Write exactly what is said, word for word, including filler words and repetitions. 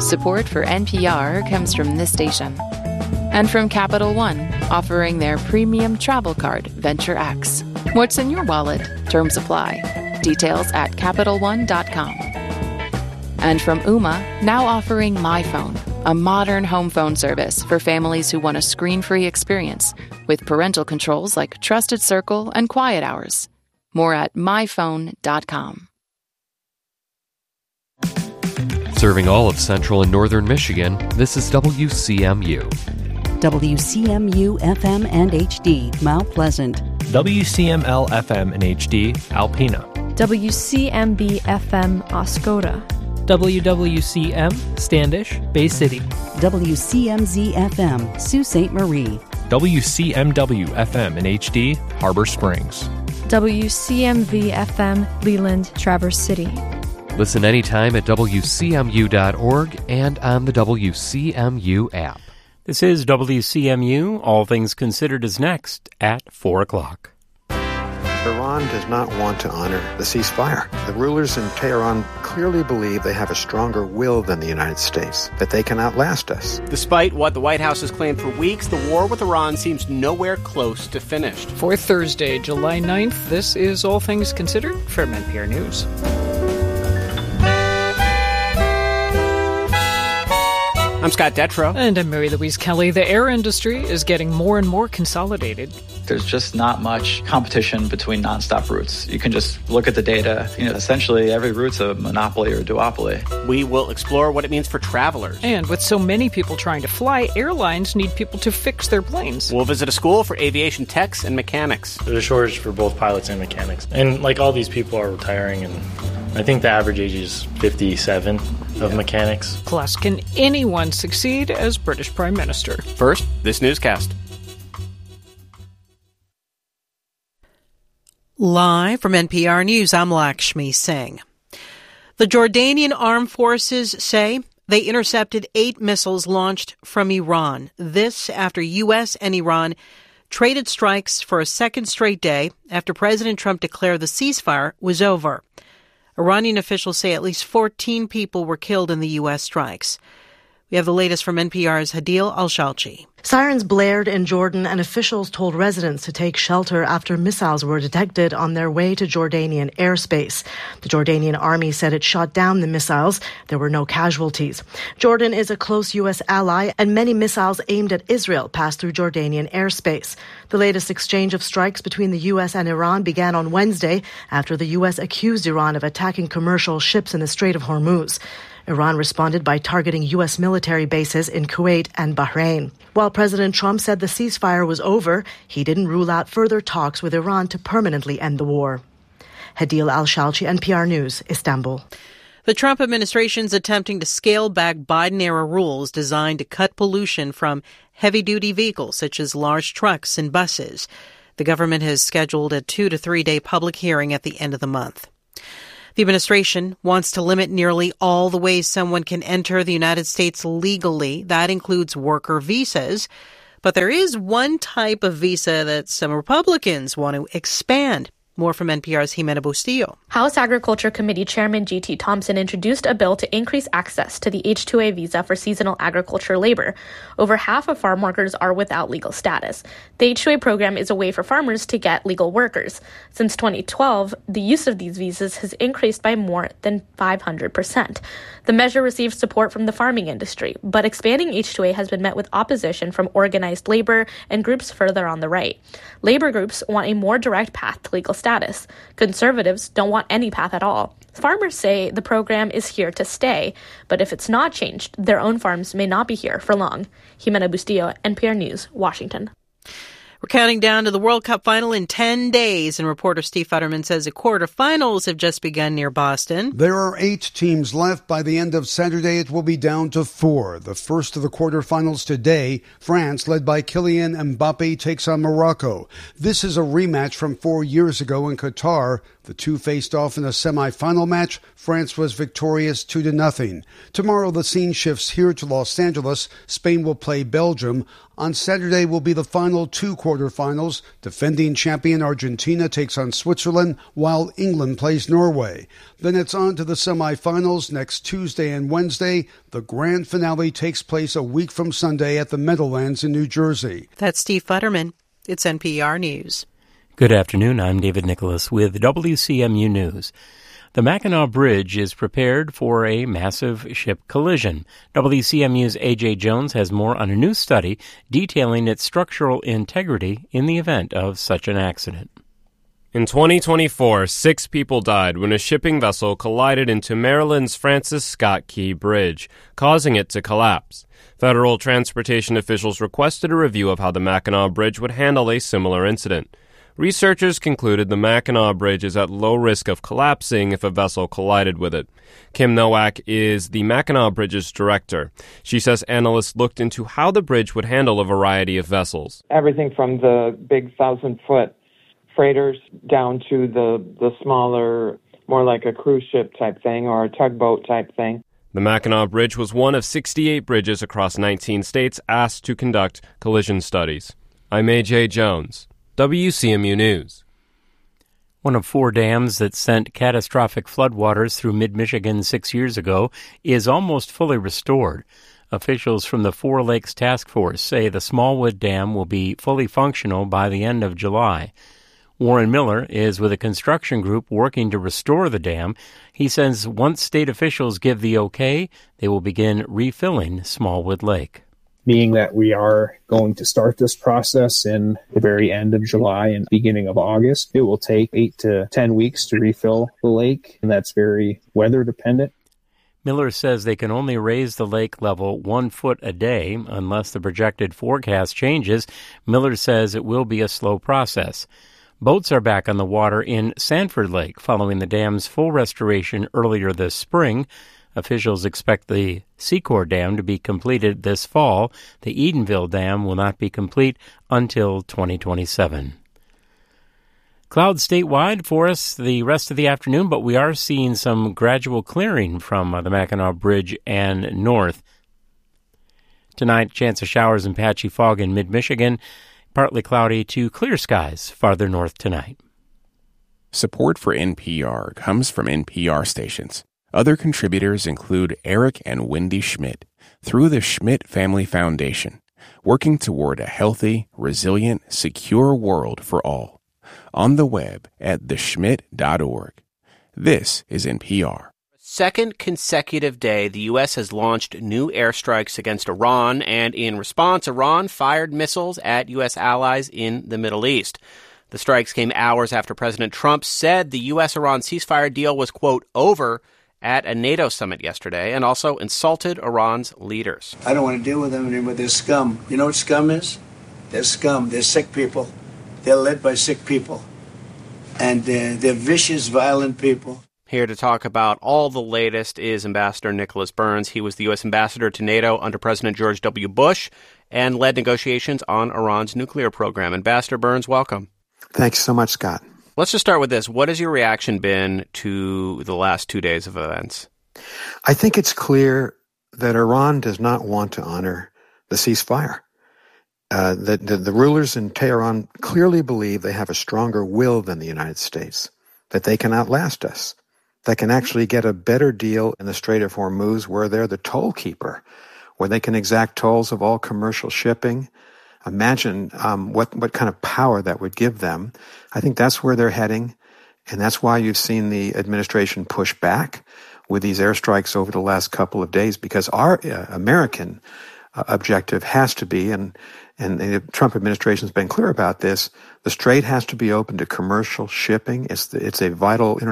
Support for N P R comes from this station. And from Capital One, offering their premium travel card, Venture X. What's in your wallet? Terms apply. Details at Capital One dot com. And from Ooma, now offering MyPhone, a modern home phone service for families who want a screen-free experience with parental controls like Trusted Circle and Quiet Hours. More at My Phone dot com. Serving all of central and northern Michigan, this is W C M U. W C M U F M and H D, Mount Pleasant. W C M L F M and H D, Alpena. W C M B F M, Oscoda. W W C M, Standish, Bay City. W C M Z F M, Sault Ste. Marie. W C M W F M and H D, Harbor Springs. W C M V F M, Leland, Traverse City. Listen anytime at W C M U dot org and on the W C M U app. This is W C M U. All Things Considered is next at four o'clock. Iran does not want to honor the ceasefire. The rulers in Tehran clearly believe they have a stronger will than the United States, that they can outlast us. Despite what the White House has claimed for weeks, the war with Iran seems nowhere close to finished. For Thursday, July ninth, this is All Things Considered from N P R News. I'm Scott Detrow. And I'm Mary Louise Kelly. The air industry is getting more and more consolidated. There's just not much competition between nonstop routes. You can just look at the data. You know, essentially every route's a monopoly or a duopoly. We will explore what it means for travelers. And with so many people trying to fly, airlines need people to fix their planes. We'll visit a school for aviation techs and mechanics. There's a shortage for both pilots and mechanics. And like all these people are retiring, and I think the average age is fifty-seven of yeah. mechanics. Plus, can anyone succeed as British Prime Minister? First, this newscast. Live from N P R News, I'm Lakshmi Singh. The Jordanian armed forces say they intercepted eight missiles launched from Iran. This after U S and Iran traded strikes for a second straight day after President Trump declared the ceasefire was over. Iranian officials say at least fourteen people were killed in the U S strikes. We have the latest from N P R's Hadil Al-Shalchi. Sirens blared in Jordan and officials told residents to take shelter after missiles were detected on their way to Jordanian airspace. The Jordanian army said it shot down the missiles. There were no casualties. Jordan is a close U S ally, and many missiles aimed at Israel passed through Jordanian airspace. The latest exchange of strikes between the U S and Iran began on Wednesday after the U S accused Iran of attacking commercial ships in the Strait of Hormuz. Iran responded by targeting U S military bases in Kuwait and Bahrain. While President Trump said the ceasefire was over, he didn't rule out further talks with Iran to permanently end the war. Hadil Al-Shalchi, N P R News, Istanbul. The Trump administration's attempting to scale back Biden-era rules designed to cut pollution from heavy-duty vehicles such as large trucks and buses. The government has scheduled a two- to three-day public hearing at the end of the month. The administration wants to limit nearly all the ways someone can enter the United States legally. That includes worker visas. But there is one type of visa that some Republicans want to expand. More from N P R's Jimena Bustillo. House Agriculture Committee Chairman G T Thompson introduced a bill to increase access to the H two A visa for seasonal agriculture labor. Over half of farm workers are without legal status. The H two A program is a way for farmers to get legal workers. Since twenty twelve, the use of these visas has increased by more than five hundred percent. The measure received support from the farming industry, but expanding H two A has been met with opposition from organized labor and groups further on the right. Labor groups want a more direct path to legal status. Conservatives don't want any path at all. Farmers say the program is here to stay, but if it's not changed, their own farms may not be here for long. Jimena Bustillo, N P R News, Washington. We're counting down to the World Cup final in ten days, and reporter Steve Futterman says the quarterfinals have just begun near Boston. There are eight teams left. By the end of Saturday, it will be down to four. The first of the quarterfinals today, France, led by Kylian Mbappe, takes on Morocco. This is a rematch from four years ago in Qatar, The two faced off in a semifinal match. France was victorious two to nothing. Tomorrow the scene shifts here to Los Angeles. Spain will play Belgium. On Saturday will be the final two quarterfinals. Defending champion Argentina takes on Switzerland, while England plays Norway. Then it's on to the semifinals next Tuesday and Wednesday. The grand finale takes place a week from Sunday at the Meadowlands in New Jersey. That's Steve Futterman. It's N P R News. Good afternoon. I'm David Nicholas with W C M U News. The Mackinac Bridge is prepared for a massive ship collision. W C M U's A J Jones has more on a new study detailing its structural integrity in the event of such an accident. In twenty twenty-four, six people died when a shipping vessel collided into Maryland's Francis Scott Key Bridge, causing it to collapse. Federal transportation officials requested a review of how the Mackinac Bridge would handle a similar incident. Researchers concluded the Mackinac Bridge is at low risk of collapsing if a vessel collided with it. Kim Nowak is the Mackinac Bridge's director. She says analysts looked into how the bridge would handle a variety of vessels. Everything from the big thousand-foot freighters down to the, the smaller, more like a cruise ship type thing or a tugboat type thing. The Mackinac Bridge was one of sixty-eight bridges across nineteen states asked to conduct collision studies. I'm A J Jones. W C M U News. One of four dams that sent catastrophic floodwaters through mid-Michigan six years ago is almost fully restored. Officials from the Four Lakes Task Force say the Smallwood Dam will be fully functional by the end of July. Warren Miller is with a construction group working to restore the dam. He says once state officials give the okay, they will begin refilling Smallwood Lake. Being that we are going to start this process in the very end of July and beginning of August, it will take eight to ten weeks to refill the lake, and that's very weather dependent. Miller says they can only raise the lake level one foot a day unless the projected forecast changes. Miller says it will be a slow process. Boats are back on the water in Sanford Lake following the dam's full restoration earlier this spring. Officials expect the Secor Dam to be completed this fall. The Edenville Dam will not be complete until twenty twenty-seven. Clouds statewide for us the rest of the afternoon, but we are seeing some gradual clearing from uh, the Mackinac Bridge and north. Tonight, chance of showers and patchy fog in mid-Michigan. Partly cloudy to clear skies farther north tonight. Support for N P R comes from N P R stations. Other contributors include Eric and Wendy Schmidt through the Schmidt Family Foundation, working toward a healthy, resilient, secure world for all. On the web at the schmidt dot org. This is N P R. Second consecutive day, the U S has launched new airstrikes against Iran, and in response, Iran fired missiles at U S allies in the Middle East. The strikes came hours after President Trump said the U S Iran ceasefire deal was, quote, over at a NATO summit yesterday, and also insulted Iran's leaders. I don't want to deal with them anymore. They're scum. You know what scum is? They're scum. They're sick people. They're led by sick people. And uh, they're vicious, violent people. Here to talk about all the latest is Ambassador Nicholas Burns. He was the U S ambassador to NATO under President George W. Bush and led negotiations on Iran's nuclear program. Ambassador Burns, welcome. Thanks so much, Scott. Let's just start with this. What has your reaction been to the last two days of events? I think it's clear that Iran does not want to honor the ceasefire. Uh, the, the, the rulers in Tehran clearly believe they have a stronger will than the United States, that they can outlast us, that can actually get a better deal in the Strait of Hormuz where they're the toll keeper, where they can exact tolls of all commercial shipping. Imagine um, what, what kind of power that would give them. I think that's where they're heading, and that's why you've seen the administration push back with these airstrikes over the last couple of days, because our uh, American uh, objective has to be, and, and the Trump administration has been clear about this, the strait has to be open to commercial shipping. It's, the, it's a vital